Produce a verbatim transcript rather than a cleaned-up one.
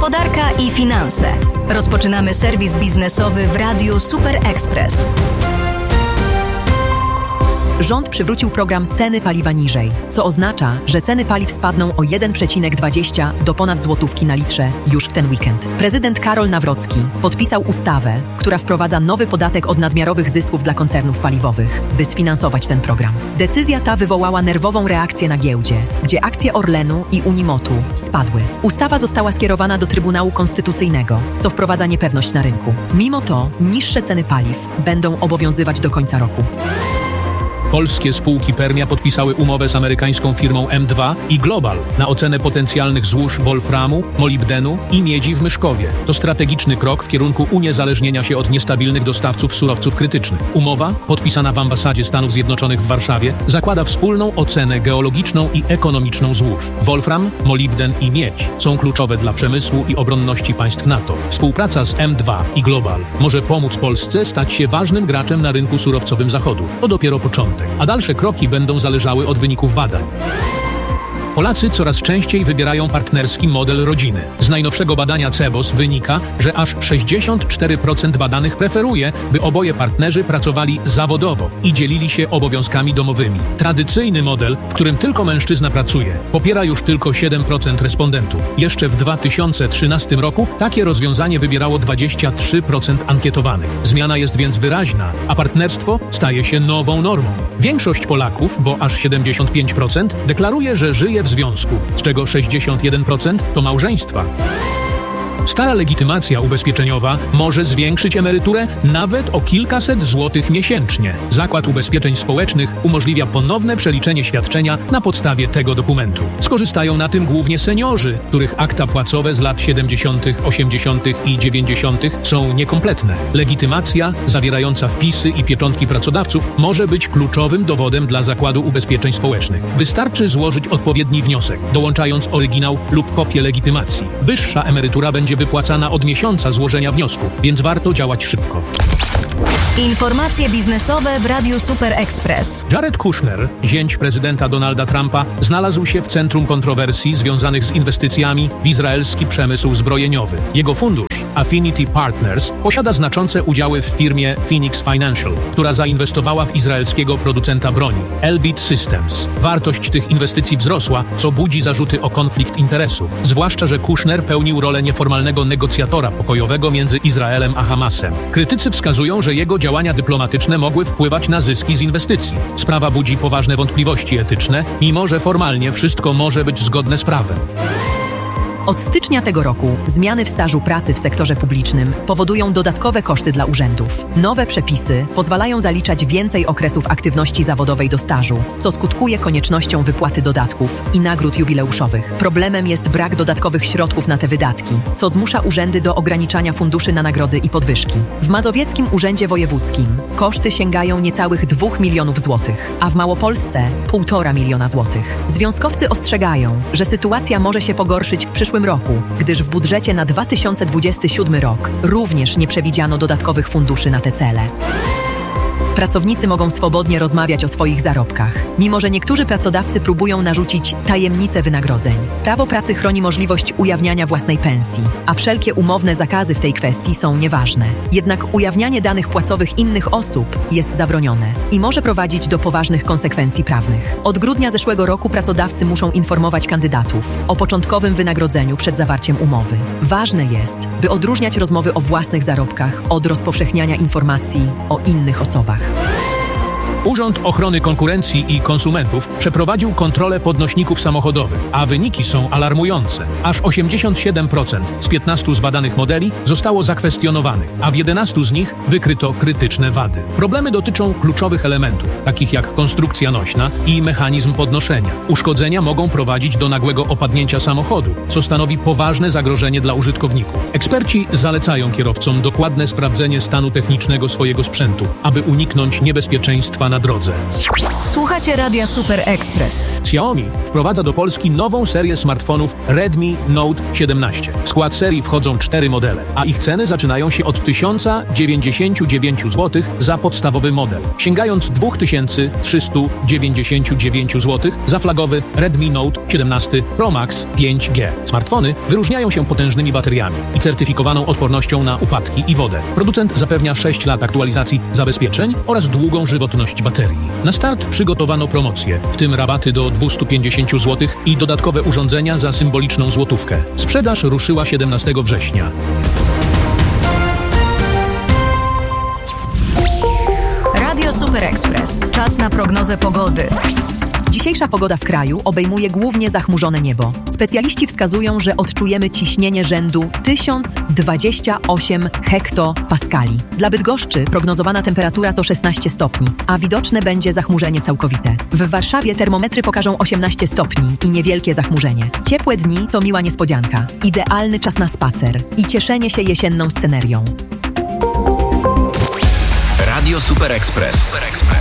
Gospodarka i finanse. Rozpoczynamy serwis biznesowy w Radiu Super Express. Rząd przywrócił program Ceny paliwa niżej, co oznacza, że ceny paliw spadną o jeden przecinek dwadzieścia do ponad złotówki na litrze już w ten weekend. Prezydent Karol Nawrocki podpisał ustawę, która wprowadza nowy podatek od nadmiarowych zysków dla koncernów paliwowych, by sfinansować ten program. Decyzja ta wywołała nerwową reakcję na giełdzie, gdzie akcje Orlenu i Unimotu spadły. Ustawa została skierowana do Trybunału Konstytucyjnego, co wprowadza niepewność na rynku. Mimo to niższe ceny paliw będą obowiązywać do końca roku. Polskie spółki Permia podpisały umowę z amerykańską firmą M dwa i Global na ocenę potencjalnych złóż wolframu, molibdenu i miedzi w Myszkowie. To strategiczny krok w kierunku uniezależnienia się od niestabilnych dostawców surowców krytycznych. Umowa, podpisana w ambasadzie Stanów Zjednoczonych w Warszawie, zakłada wspólną ocenę geologiczną i ekonomiczną złóż. Wolfram, molibden i miedź są kluczowe dla przemysłu i obronności państw NATO. Współpraca z M dwa i Global może pomóc Polsce stać się ważnym graczem na rynku surowcowym Zachodu. To dopiero początek. A dalsze kroki będą zależały od wyników badań. Polacy coraz częściej wybierają partnerski model rodziny. Z najnowszego badania C E B O S wynika, że aż sześćdziesiąt cztery procent badanych preferuje, by oboje partnerzy pracowali zawodowo i dzielili się obowiązkami domowymi. Tradycyjny model, w którym tylko mężczyzna pracuje, popiera już tylko siedem procent respondentów. Jeszcze w dwa tysiące trzynastym roku takie rozwiązanie wybierało dwadzieścia trzy procent ankietowanych. Zmiana jest więc wyraźna, a partnerstwo staje się nową normą. Większość Polaków, bo aż siedemdziesiąt pięć procent, deklaruje, że żyje w związku, z czego sześćdziesiąt jeden procent to małżeństwa. Stara legitymacja ubezpieczeniowa może zwiększyć emeryturę nawet o kilkaset złotych miesięcznie. Zakład Ubezpieczeń Społecznych umożliwia ponowne przeliczenie świadczenia na podstawie tego dokumentu. Skorzystają na tym głównie seniorzy, których akta płacowe z lat siedemdziesiątych, osiemdziesiątych i dziewięćdziesiątych są niekompletne. Legitymacja zawierająca wpisy i pieczątki pracodawców może być kluczowym dowodem dla Zakładu Ubezpieczeń Społecznych. Wystarczy złożyć odpowiedni wniosek, dołączając oryginał lub kopię legitymacji. Wyższa emerytura będzie wypłacana od miesiąca złożenia wniosku, więc warto działać szybko. Informacje biznesowe w Radiu Super Express. Jared Kushner, zięć prezydenta Donalda Trumpa, znalazł się w centrum kontrowersji związanych z inwestycjami w izraelski przemysł zbrojeniowy. Jego fundusz, Affinity Partners, posiada znaczące udziały w firmie Phoenix Financial, która zainwestowała w izraelskiego producenta broni, Elbit Systems. Wartość tych inwestycji wzrosła, co budzi zarzuty o konflikt interesów, zwłaszcza że Kushner pełnił rolę nieformalnego negocjatora pokojowego między Izraelem a Hamasem. Krytycy wskazują, że jego działania dyplomatyczne mogły wpływać na zyski z inwestycji. Sprawa budzi poważne wątpliwości etyczne, mimo że formalnie wszystko może być zgodne z prawem. Od stycznia tego roku zmiany w stażu pracy w sektorze publicznym powodują dodatkowe koszty dla urzędów. Nowe przepisy pozwalają zaliczać więcej okresów aktywności zawodowej do stażu, co skutkuje koniecznością wypłaty dodatków i nagród jubileuszowych. Problemem jest brak dodatkowych środków na te wydatki, co zmusza urzędy do ograniczania funduszy na nagrody i podwyżki. W Mazowieckim Urzędzie Wojewódzkim koszty sięgają niecałych dwóch milionów złotych, a w Małopolsce półtora miliona złotych. Związkowcy ostrzegają, że sytuacja może się pogorszyć w przyszłym roku, gdyż w budżecie na dwa tysiące dwudziesty siódmy rok również nie przewidziano dodatkowych funduszy na te cele. Pracownicy mogą swobodnie rozmawiać o swoich zarobkach, mimo że niektórzy pracodawcy próbują narzucić tajemnicę wynagrodzeń. Prawo pracy chroni możliwość ujawniania własnej pensji, a wszelkie umowne zakazy w tej kwestii są nieważne. Jednak ujawnianie danych płacowych innych osób jest zabronione i może prowadzić do poważnych konsekwencji prawnych. Od grudnia zeszłego roku pracodawcy muszą informować kandydatów o początkowym wynagrodzeniu przed zawarciem umowy. Ważne jest, by odróżniać rozmowy o własnych zarobkach od rozpowszechniania informacji o innych osobach. Urząd Ochrony Konkurencji i Konsumentów przeprowadził kontrolę podnośników samochodowych, a wyniki są alarmujące. Aż osiemdziesiąt siedem procent z piętnastu zbadanych modeli zostało zakwestionowanych, a w jedenastu z nich wykryto krytyczne wady. Problemy dotyczą kluczowych elementów, takich jak konstrukcja nośna i mechanizm podnoszenia. Uszkodzenia mogą prowadzić do nagłego opadnięcia samochodu, co stanowi poważne zagrożenie dla użytkowników. Eksperci zalecają kierowcom dokładne sprawdzenie stanu technicznego swojego sprzętu, aby uniknąć niebezpieczeństwa na na drodze. Słuchacie Radia Super Express. Xiaomi wprowadza do Polski nową serię smartfonów Redmi Note siedemnaście. W skład serii wchodzą cztery modele, a ich ceny zaczynają się od tysiąc dziewięćdziesiąt dziewięć złotych za podstawowy model, sięgając dwa tysiące trzysta dziewięćdziesiąt dziewięć złotych za flagowy Redmi Note siedemnaście Pro Max pięć G. Smartfony wyróżniają się potężnymi bateriami i certyfikowaną odpornością na upadki i wodę. Producent zapewnia sześć lat aktualizacji zabezpieczeń oraz długą żywotność baterii. Na start przygotowano promocje, w tym rabaty do dwieście pięćdziesiąt złotych i dodatkowe urządzenia za symboliczną złotówkę. Sprzedaż ruszyła siedemnastego września. Radio Super Express. Czas na prognozę pogody. Dzisiejsza pogoda w kraju obejmuje głównie zachmurzone niebo. Specjaliści wskazują, że odczujemy ciśnienie rzędu tysiąc dwadzieścia osiem hektopaskali. Dla Bydgoszczy prognozowana temperatura to szesnaście stopni, a widoczne będzie zachmurzenie całkowite. W Warszawie termometry pokażą osiemnaście stopni i niewielkie zachmurzenie. Ciepłe dni to miła niespodzianka, idealny czas na spacer i cieszenie się jesienną scenerią. Radio Super Express.